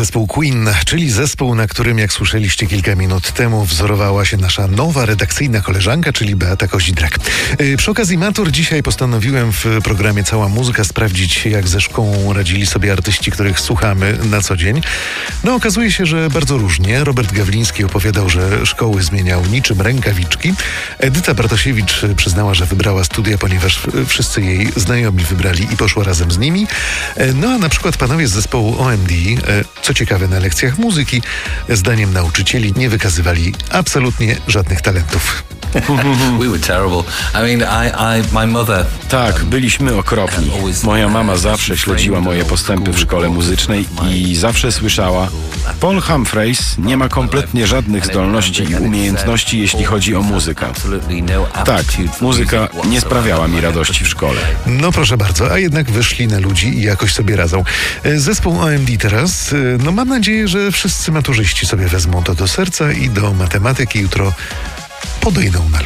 Zespół Queen, czyli zespół, na którym, jak słyszeliście kilka minut temu, wzorowała się nasza nowa redakcyjna koleżanka, czyli Beata Kozidrak. Przy okazji matur dzisiaj postanowiłem w programie Cała Muzyka sprawdzić, jak ze szkołą radzili sobie artyści, których słuchamy na co dzień. No, okazuje się, że bardzo różnie. Robert Gawliński opowiadał, że szkoły zmieniał niczym rękawiczki. Edyta Bartosiewicz przyznała, że wybrała studia, ponieważ wszyscy jej znajomi wybrali i poszła razem z nimi. No a na przykład panowie z zespołu OMD, co ciekawe, na lekcjach muzyki, zdaniem nauczycieli, nie wykazywali absolutnie żadnych talentów. We were terrible. I mean, my mother. Tak, byliśmy okropni. Moja mama zawsze śledziła moje postępy w szkole muzycznej i zawsze słyszała: Paul Humphreys nie ma kompletnie żadnych zdolności i umiejętności, jeśli chodzi o muzykę. Tak, muzyka nie sprawiała mi radości w szkole. No proszę bardzo, a jednak wyszli na ludzi i jakoś sobie radzą. Zespół OMD teraz, no mam nadzieję, że wszyscy maturzyści sobie wezmą to do serca i do matematyki jutro podejdą na